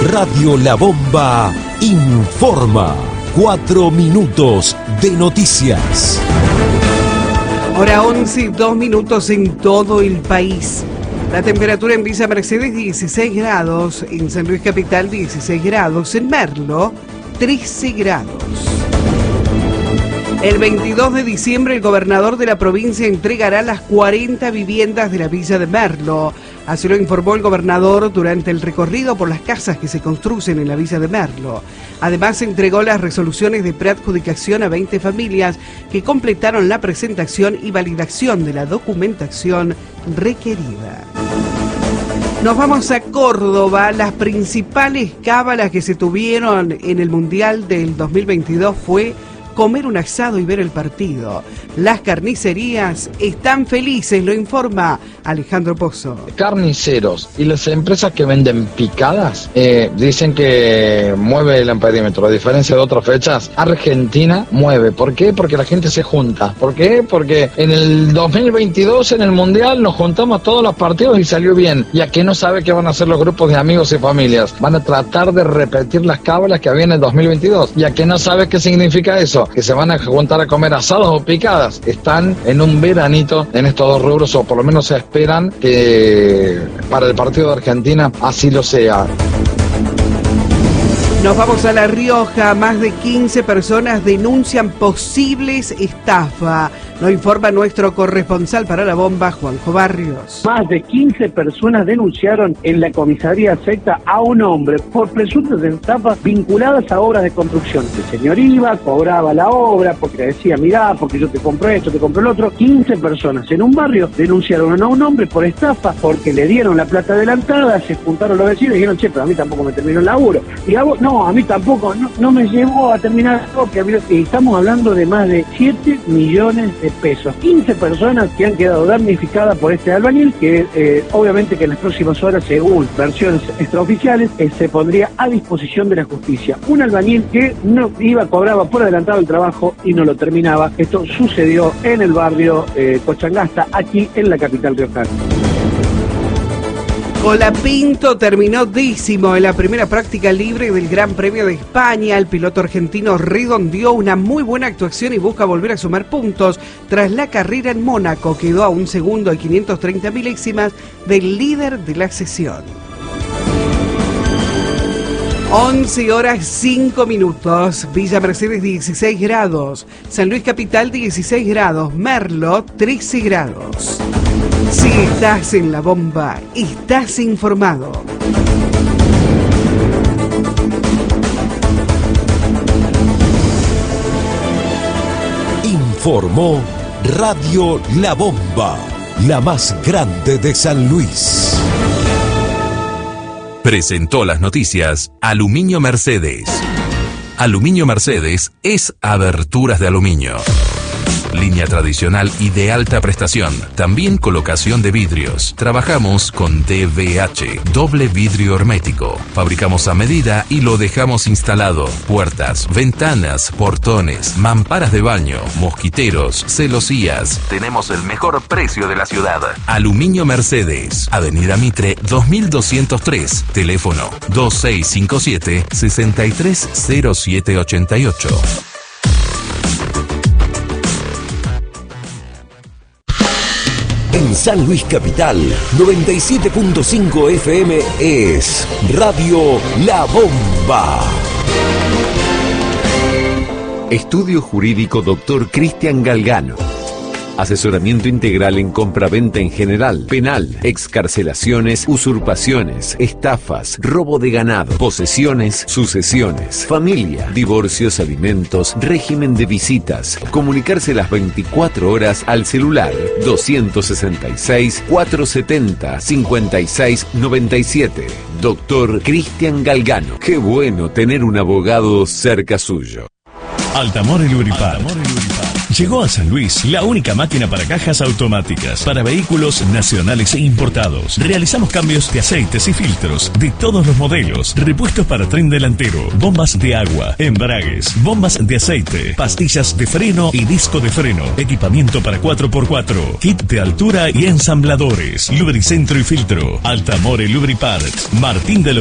Radio La Bomba informa. 4 minutos de noticias. Hora 11, 2 minutos en todo el país. La temperatura en Villa Mercedes 16 grados, en San Luis Capital 16 grados, en Merlo 13 grados. El 22 de diciembre el gobernador de la provincia entregará las 40 viviendas de la Villa de Merlo. Así lo informó el gobernador durante el recorrido por las casas que se construyen en la Villa de Merlo. Además, entregó las resoluciones de preadjudicación a 20 familias que completaron la presentación y validación de la documentación requerida. Nos vamos a Córdoba. Las principales cábalas que se tuvieron en el Mundial del 2022 fue comer un asado y ver el partido. Las carnicerías están felices, lo informa Alejandro Pozo. Carniceros y las empresas que venden picadas dicen que mueve el amperímetro. A diferencia de otras fechas, Argentina mueve. ¿Por qué? Porque la gente se junta. ¿Por qué? Porque en el 2022, en el Mundial, nos juntamos todos los partidos y salió bien. Y aquí no sabe qué van a hacer los grupos de amigos y familias. Van a tratar de repetir las cábalas que había en el 2022. Y aquí no sabe qué significa eso, que se van a juntar a comer asados o picadas. Están en un veranito en estos dos rubros, o por lo menos se esperan que para el partido de Argentina así lo sea. Nos vamos a La Rioja. Más de 15 personas denuncian posibles estafas. Lo informa nuestro corresponsal para La Bomba, Juanjo Barrios. Más de 15 personas denunciaron en la comisaría secta a un hombre por presuntas estafas vinculadas a obras de construcción. El señor iba, cobraba la obra porque decía, mirá, porque yo te compro esto, te compro el otro. 15 personas en un barrio denunciaron a un hombre por estafa porque le dieron la plata adelantada, se juntaron los vecinos y dijeron, che, pero a mí tampoco me terminó el laburo. Y a vos, no, a mí tampoco, no me llevó a terminar porque estamos hablando de más de 7 millones de pesos. 15 personas que han quedado damnificadas por este albañil que obviamente que en las próximas horas, según versiones extraoficiales, se pondría a disposición de la justicia. Un albañil que no cobraba por adelantado el trabajo y no lo terminaba. Esto sucedió en el barrio Cochangasta, aquí en la capital riojana. Colapinto terminó 10º en la primera práctica libre del Gran Premio de España. El piloto argentino redondeó una muy buena actuación y busca volver a sumar puntos. Tras la carrera en Mónaco, quedó a un segundo y 530 milésimas del líder de la sesión. 11 horas 5 minutos. Villa Mercedes 16 grados. San Luis Capital 16 grados. Merlo 13 grados. Si estás en La Bomba, estás informado. Informó Radio La Bomba, la más grande de San Luis. Presentó las noticias Aluminio Mercedes. Aluminio Mercedes es aberturas de aluminio. Línea tradicional y de alta prestación. También colocación de vidrios. Trabajamos con DVH, doble vidrio hermético. Fabricamos a medida y lo dejamos instalado. Puertas, ventanas, portones, mamparas de baño, mosquiteros, celosías. Tenemos el mejor precio de la ciudad. Aluminio Mercedes. Avenida Mitre 2203. Teléfono 2657-630788. En San Luis Capital, 97.5 FM es Radio La Bomba. Estudio Jurídico Dr. Cristian Galgano. Asesoramiento integral en compraventa en general, penal, excarcelaciones, usurpaciones, estafas, robo de ganado, posesiones, sucesiones, familia, divorcios, alimentos, régimen de visitas. Comunicarse las 24 horas al celular 266-470-5697. Doctor Cristian Galgano. Qué bueno tener un abogado cerca suyo. Altamore Lubripar. Llegó a San Luis la única máquina para cajas automáticas para vehículos nacionales e importados. Realizamos cambios de aceites y filtros de todos los modelos, repuestos para tren delantero, bombas de agua, embragues, bombas de aceite, pastillas de freno y disco de freno, equipamiento para 4x4, kit de altura y ensambladores, lubricentro y filtro. Altamore Lubripart, Martín de los